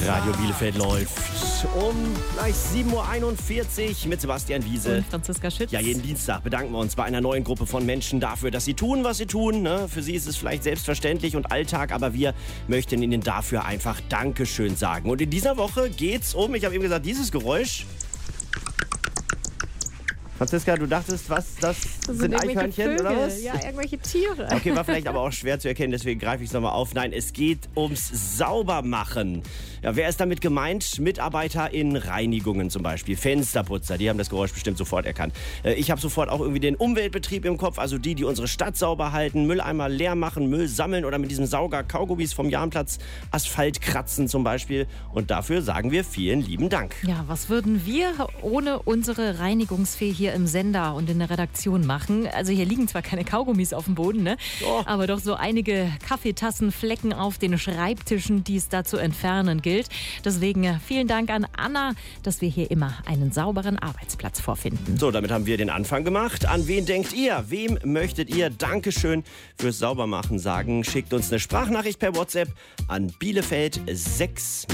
Radio Bielefeld läuft um gleich 7.41 Uhr mit Sebastian Wiese und Franziska Schütz. Ja, jeden Dienstag bedanken wir uns bei einer neuen Gruppe von Menschen dafür, dass sie tun, was sie tun. Ne? Für sie ist es vielleicht selbstverständlich und Alltag, aber wir möchten ihnen dafür einfach Dankeschön sagen. Und in dieser Woche geht's um, ich habe eben gesagt, dieses Geräusch. Franziska, du dachtest, was, das sind Eichhörnchen oder was? Ja, irgendwelche Tiere. Okay, war vielleicht aber auch schwer zu erkennen, deswegen greife ich es nochmal auf. Nein, es geht ums Saubermachen. Ja, wer ist damit gemeint? Mitarbeiter in Reinigungen zum Beispiel, Fensterputzer, die haben das Geräusch bestimmt sofort erkannt. Ich habe sofort auch irgendwie den Umweltbetrieb im Kopf, also die unsere Stadt sauber halten, Mülleimer leer machen, Müll sammeln oder mit diesem Sauger Kaugummis vom Jahnplatz Asphalt kratzen zum Beispiel. Und dafür sagen wir vielen lieben Dank. Ja, was würden wir ohne unsere Reinigungsfee hier im Sender und in der Redaktion machen? Also hier liegen zwar keine Kaugummis auf dem Boden, ne? Oh. Aber doch so einige Kaffeetassenflecken auf den Schreibtischen, die es da zu entfernen gilt. Deswegen vielen Dank an Anna, dass wir hier immer einen sauberen Arbeitsplatz vorfinden. So, damit haben wir den Anfang gemacht. An wen denkt ihr? Wem möchtet ihr Dankeschön fürs Saubermachen sagen? Schickt uns eine Sprachnachricht per WhatsApp an Bielefeld 6